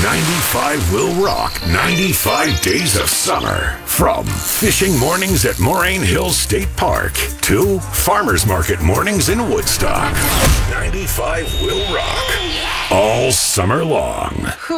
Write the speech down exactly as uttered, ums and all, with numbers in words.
ninety-five will rock ninety-five days of summer. From fishing mornings at Moraine Hills State Park to farmers market mornings in Woodstock. ninety-five will rock all summer long.